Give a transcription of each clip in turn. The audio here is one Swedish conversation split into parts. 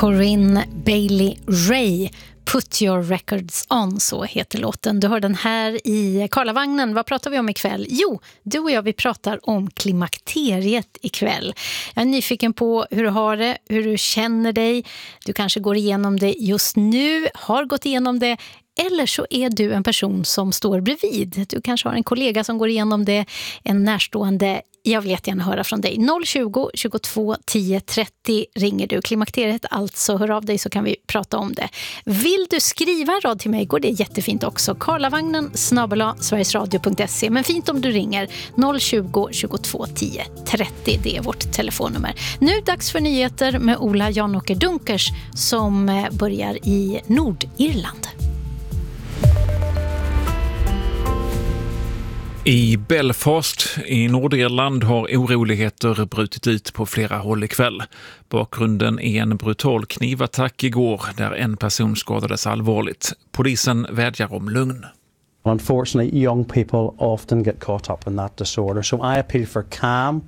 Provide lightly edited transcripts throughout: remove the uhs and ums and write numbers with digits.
Corinne Bailey Rae, Put Your Records On, så heter låten. Du hör den här i Karlavagnen. Vad pratar vi om ikväll? Jo, du och jag, vi pratar om klimakteriet ikväll. Jag är nyfiken på hur du har det, hur du känner dig. Du kanske går igenom det just nu, har gått igenom det. Eller så är du en person som står bredvid. Du kanske har en kollega som går igenom det, en närstående. Jag vill jättegärna höra från dig. 020 22 10 30 ringer du. Klimakteriet, alltså hör av dig så kan vi prata om det. Vill du skriva en rad till mig går det jättefint också. karlavagnen@sverigesradio.se. Men fint om du ringer 020 22 10 30. Det är vårt telefonnummer. Nu dags för nyheter med Ola Janåker Dunkers som börjar i Nordirland. I Belfast i Nordirland har oroligheter brutit ut på flera håll ikväll. Bakgrunden är en brutal knivattack igår där en person skadades allvarligt. Polisen vädjar om lugn. Unfortunately, young people often get caught up in that disorder. So I appeal for calm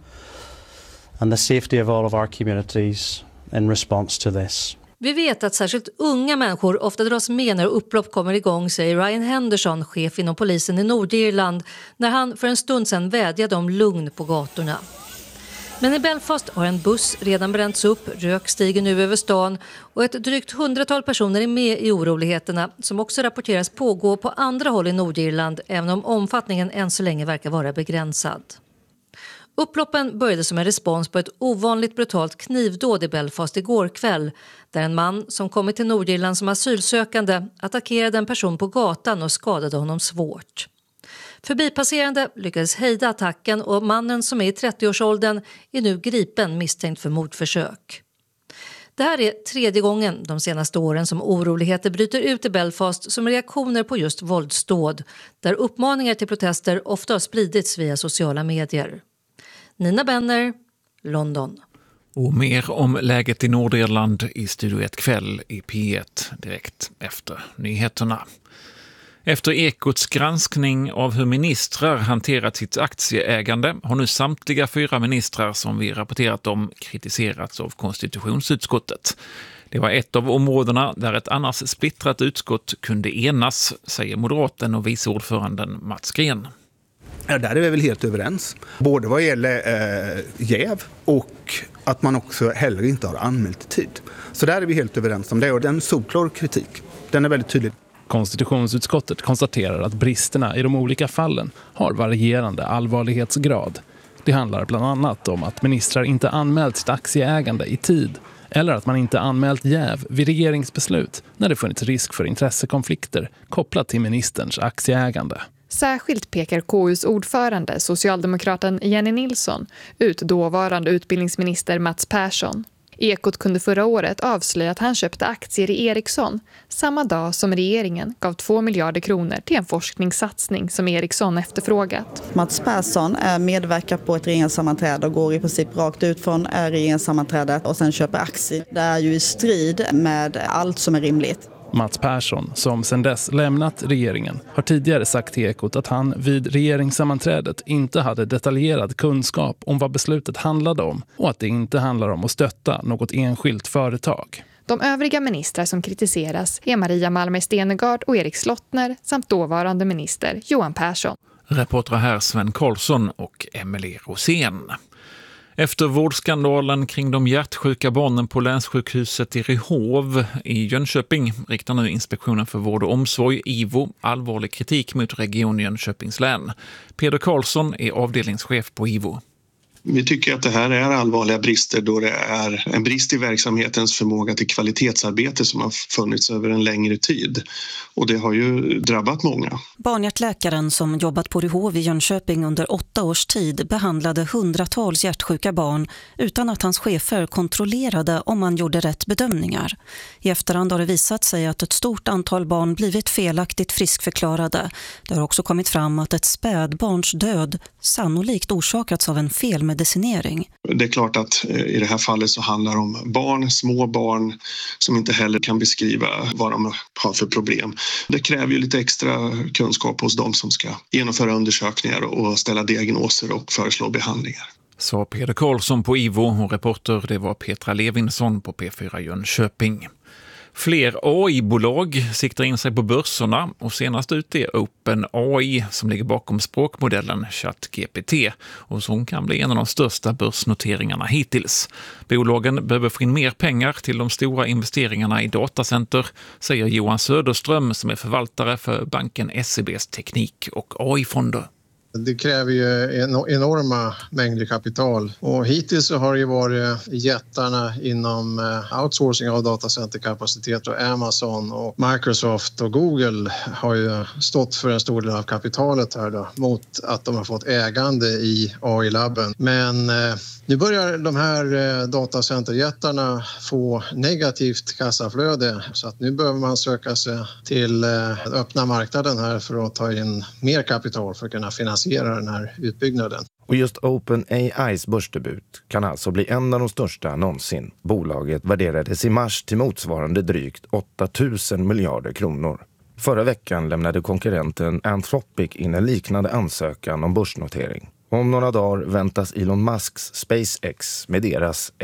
and the safety of all of our communities in response to this. Vi vet att särskilt unga människor ofta dras med när upplopp kommer igång, säger Ryan Henderson, chef inom polisen i Nordirland, när han för en stund sedan vädjade om lugn på gatorna. Men i Belfast har en buss redan bränts upp, rök stiger nu över stan och ett drygt 100-tal personer är med i oroligheterna som också rapporteras pågå på andra håll i Nordirland, även om omfattningen än så länge verkar vara begränsad. Upploppen började som en respons på ett ovanligt brutalt knivdåd i Belfast igår kväll där en man som kommit till Nordirland som asylsökande attackerade en person på gatan och skadade honom svårt. Förbipasserande lyckades hejda attacken och mannen som är i 30-årsåldern är nu gripen misstänkt för mordförsök. Det här är tredje gången de senaste åren som oroligheter bryter ut i Belfast som reaktioner på just våldsdåd där uppmaningar till protester ofta har spridits via sociala medier. Nina Benner, London. Och mer om läget i Nordirland i Studio 1 kväll i P1 direkt efter nyheterna. Efter Ekots granskning av hur ministrar hanterat sitt aktieägande har nu samtliga 4 ministrar som vi rapporterat om kritiserats av konstitutionsutskottet. Det var ett av områdena där ett annars splittrat utskott kunde enas, säger moderaten och vice ordföranden Mats Green. Ja, där är vi väl helt överens. Både vad gäller jäv och att man också heller inte har anmält i tid. Så där är vi helt överens om det och den solklar kritik. Den är väldigt tydlig. Konstitutionsutskottet konstaterar att bristerna i de olika fallen har varierande allvarlighetsgrad. Det handlar bland annat om att ministrar inte anmält sitt aktieägande i tid eller att man inte anmält jäv vid regeringsbeslut när det funnits risk för intressekonflikter kopplat till ministerns aktieägande. Särskilt pekar KUs ordförande, socialdemokraten Jenny Nilsson, ut dåvarande utbildningsminister Mats Persson. Ekot kunde förra året avslöja att han köpte aktier i Ericsson samma dag som regeringen gav 2 miljarder kronor till en forskningssatsning som Ericsson efterfrågat. Mats Persson medverkar på ett regeringssammanträde och går i princip rakt ut från regeringssammanträdet och sen köper aktier. Det är ju i strid med allt som är rimligt. Mats Persson, som sedan dess lämnat regeringen, har tidigare sagt till Ekot att han vid regeringssammanträdet inte hade detaljerad kunskap om vad beslutet handlade om och att det inte handlar om att stötta något enskilt företag. De övriga ministrar som kritiseras är Maria Malmer Stenegard och Erik Slottner samt dåvarande minister Johan Persson. Reportrar här Sven Karlsson och Emelie Rosén. Efter vårdskandalen kring de hjärtsjuka barnen på länssjukhuset i Rehov i Jönköping riktar nu Inspektionen för vård och omsorg, IVO, allvarlig kritik mot Region Jönköpings län. Peder Karlsson är avdelningschef på IVO. Vi tycker att det här är allvarliga brister då det är en brist i verksamhetens förmåga till kvalitetsarbete som har funnits över en längre tid. Och det har ju drabbat många. Barnhjärtläkaren som jobbat på Rehov i Jönköping under 8 års tid behandlade hundratals hjärtsjuka barn utan att hans chefer kontrollerade om man gjorde rätt bedömningar. I efterhand har det visat sig att ett stort antal barn blivit felaktigt friskförklarade. Det har också kommit fram att ett spädbarns död sannolikt orsakats av en felmedicinering. Det är klart att i det här fallet så handlar det om barn, små barn som inte heller kan beskriva vad de har för problem. Det kräver ju lite extra kunskap hos de som ska genomföra undersökningar och ställa diagnoser och föreslå behandlingar. sa Peder Karlsson på IVO och reporter det var Petra Levinsson på P4 Jönköping. Fler AI-bolag siktar in sig på börserna och senast ut är OpenAI som ligger bakom språkmodellen ChatGPT och som kan bli en av de största börsnoteringarna hittills. Bolagen behöver få in mer pengar till de stora investeringarna i datacenter, säger Johan Söderström som är förvaltare för banken SEBs teknik- och AI-fonder. Det kräver ju enorma mängder kapital och hittills så har det ju varit jättarna inom outsourcing av datacenterkapacitet och Amazon och Microsoft och Google har ju stått för en stor del av kapitalet här då mot att de har fått ägande i AI-labben. Men nu börjar de här datacenterjättarna få negativt kassaflöde så att nu behöver man söka sig till öppna marknaden här för att ta in mer kapital för att kunna finansiera den här utbyggnaden. Och just OpenAIs börsdebut kan alltså bli en av de största någonsin. Bolaget värderades i mars till motsvarande drygt 8 000 miljarder kronor. Förra veckan lämnade konkurrenten Anthropic in en liknande ansökan om börsnotering. Om några dagar väntas Elon Musks SpaceX med deras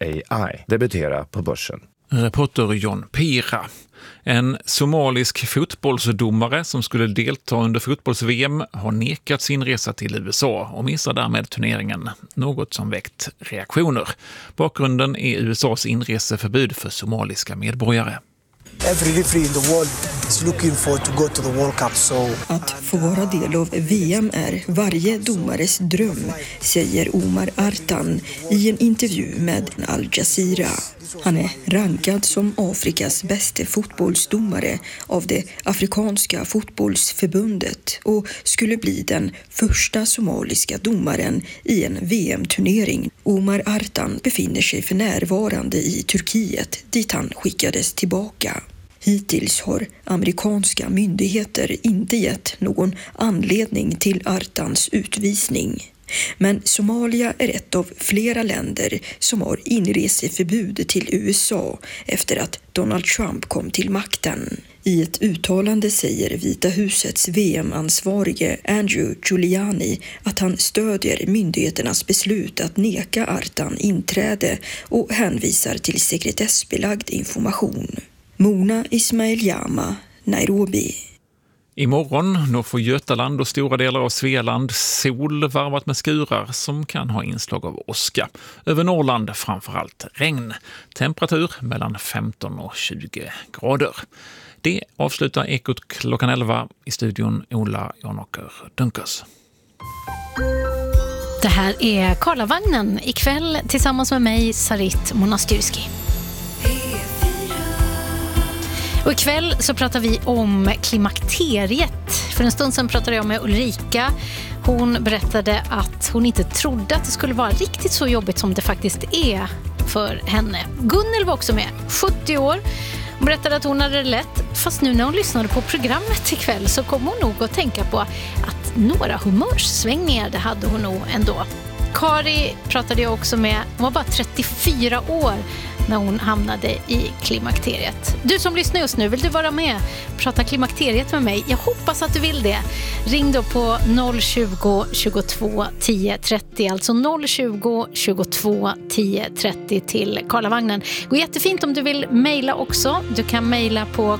XAI debutera på börsen. Reporter John Pira. En somalisk fotbollsdomare som skulle delta under fotbolls-VM har nekats inresa till USA och missar därmed turneringen, något som väckt reaktioner. Bakgrunden är USAs inreseförbud för somaliska medborgare. Every referee in the world is looking for to go to the World Cup. Att få vara del av VM är varje domares dröm, säger Omar Artan i en intervju med Al Jazeera. Han är rankad som Afrikas bästa fotbollsdomare av det afrikanska fotbollsförbundet och skulle bli den första somaliska domaren i en VM-turnering. Omar Artan befinner sig för närvarande i Turkiet dit han skickades tillbaka. Hittills har amerikanska myndigheter inte gett någon anledning till Artans utvisning. Men Somalia är ett av flera länder som har inreseförbud till USA efter att Donald Trump kom till makten. I ett uttalande säger Vita husets VM-ansvarige Andrew Giuliani att han stödjer myndigheternas beslut att neka Artan inträde och hänvisar till sekretessbelagd information. Mona Ismail Jama, Nairobi. Imorgon då får Götaland och stora delar av Svealand sol varvat med skurar som kan ha inslag av åska. Över Norrland framförallt regn. Temperatur mellan 15 och 20 grader. Det avslutar Ekot klockan 11 i studion Ola Janåker Dunkers. Det här är Karlavagnen ikväll tillsammans med mig, Sarit Monastyrski. Och ikväll så pratar vi om klimakteriet. För en stund sedan pratade jag med Ulrika. Hon berättade att hon inte trodde att det skulle vara riktigt så jobbigt som det faktiskt är för henne. Gunnel var också med, 70 år. Hon berättade att hon hade det lätt. Fast nu när hon lyssnade på programmet ikväll så kom hon nog att tänka på att några humörsvängningar det hade hon nog ändå. Kari pratade jag också med. Hon var bara 34 år när hon hamnade i klimakteriet. Du som lyssnar just nu, vill du vara med och prata klimakteriet med mig? Jag hoppas att du vill det. Ring då på 020 22 10 30, alltså 020 22 10 30 till Karlavagnen. Det går jättefint om du vill mejla också. Du kan mejla på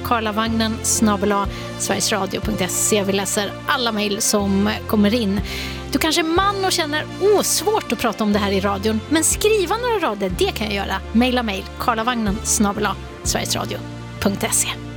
karlavagnen@sverigesradio.se. Vi läser alla mejl som kommer in. Du kanske är man och känner svårt att prata om det här i radion, men skriva några rader, det kan jag göra. Maila mejl karlavagnen@sverigesradio.se.